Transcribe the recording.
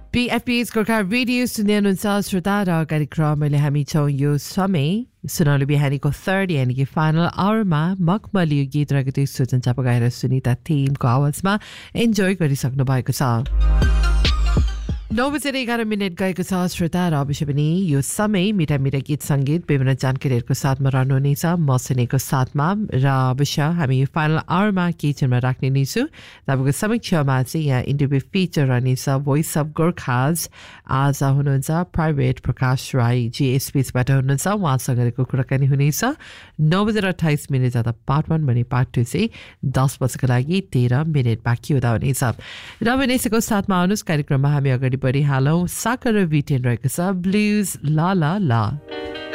BFP's Gorkha radio सुन्दै हुनुहुन्छ श्रोता र कार्यक्रमले हामी छौँ यो समय सुनौलो बिहानीको थर्ड यानि कि फाइनल आवरमा मखमली यो गीत रहेको थियो सुजन चापा गाएर सुनिता थिमको आवाजमा इन्जोय गरिसक्नु भएको छ 9:11 गएको छ श्रोता र अवश्य पनि यो समय मिठा मिठा गीत सङ्गीत विभिन्न जानकारीहरूको साथमा रहनुहुनेछ म सुनेको साथमा र अवश्य हामी यो फाइनल आवरमा किचनमा राख्ने नै छु तपाईँको समक्षमा चाहिँ यहाँ इन्टरभ्यू फिचर रहनेछ भोइस अफ गोर्खाज आज हुनुहुन्छ प्राइभेट प्रकाश राई जिएसपीबाट हुनुहुन्छ उहाँसँग गरेको कुराकानी हुनेछ 9:28 जाँदा पार्ट 1 भने पार्ट 2 चाहिँ 10 बजेको लागि 13 मिनट बाँकी हुँदा हुनेछ र भनेको साथमा आउनुहोस् कार्यक्रममा हामी अगाडि बढिहालौँ साकर र भिटेन रहेको छ ब्लुज ला ला ला